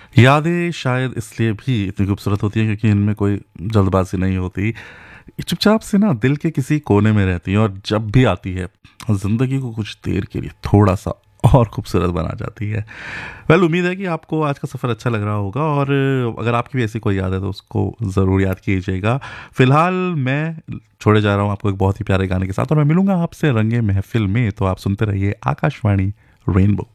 यादें शायद इसलिए भी इतनी खूबसूरत होती हैं क्योंकि इनमें कोई जल्दबाजी नहीं होती। ये चुपचाप से ना दिल के किसी कोने में रहती हैं और जब भी आती है ज़िंदगी को कुछ देर के लिए थोड़ा सा और खूबसूरत बना जाती है। उम्मीद है कि आपको आज का सफ़र अच्छा लग रहा होगा और अगर आपकी भी ऐसी कोई याद है तो उसको ज़रूर याद कीजिएगा। फ़िलहाल मैं छोड़े जा रहा हूँ आपको एक बहुत ही प्यारे गाने के साथ और मैं मिलूँगा आपसे रंगे महफ़िल में। तो आप सुनते रहिए आकाशवाणी रेनबो।